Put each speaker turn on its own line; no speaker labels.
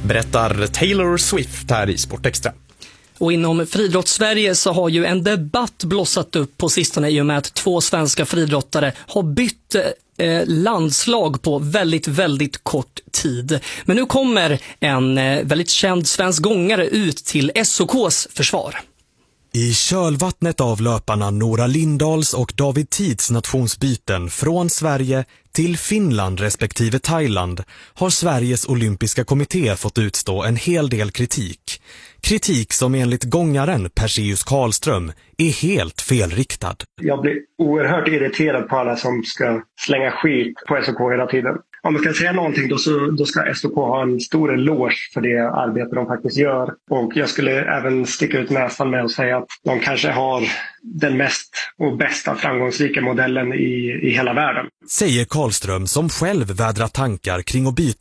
berättar Taylor Swift här i Sportextra.
Och inom friidrotts-Sverige så har ju en debatt blossat upp på sistone i och med att 2 svenska friidrottare har bytt landslag på väldigt kort tid. Men nu kommer en väldigt känd svensk gångare ut till SOKs försvar.
I kölvattnet av löparna Nora Lindahls och David Tids nationsbyten från Sverige till Finland respektive Thailand har Sveriges olympiska kommitté fått utstå en hel del kritik. Kritik som enligt gångaren Perseus Karlström är helt felriktad.
Jag blir oerhört irriterad på alla som ska slänga skit på SOK hela tiden. Om man ska säga någonting då ska SOK ha en stor eloge för det arbete de faktiskt gör. Och jag skulle även sticka ut näsan med och säga att de kanske har den mest och bästa framgångsrika modellen i hela världen.
Säger Karlström som själv vädrar tankar kring att byta